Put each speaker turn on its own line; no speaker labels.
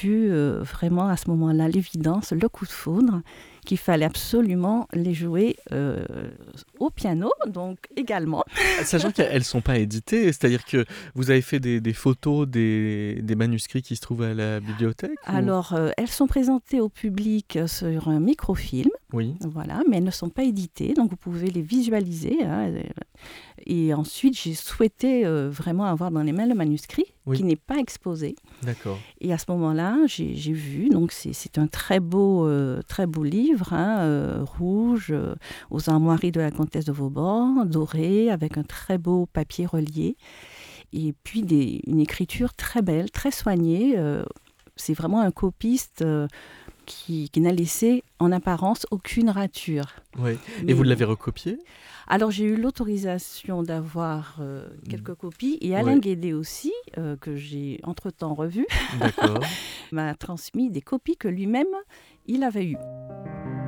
vu vraiment à ce moment-là l'évidence, le coup de foudre, qu'il fallait absolument les jouer au piano, donc également.
Sachant qu'elles ne sont pas éditées, c'est-à-dire que vous avez fait des photos des manuscrits qui se trouvent à la bibliothèque
Alors, elles sont présentées au public sur un microfilm,
Oui,
voilà, mais elles ne sont pas éditées, donc vous pouvez les visualiser. Et ensuite, j'ai souhaité vraiment avoir dans les mains le manuscrit,
Oui.
qui n'est pas exposé.
d'accord.
Et à ce moment-là, j'ai vu, donc c'est un très beau livre, rouge, aux armoiries de la comtesse de Vauban, doré, avec un très beau papier relié. Et puis une écriture très belle, très soignée. C'est vraiment un copiste qui n'a laissé en apparence aucune rature.
Ouais.
Mais-
Et vous l'avez recopié?
Alors j'ai eu l'autorisation d'avoir quelques copies, et Alain
Ouais.
Guédé aussi, que j'ai entre-temps revu,
D'accord.
m'a transmis des copies que lui-même il avait eues.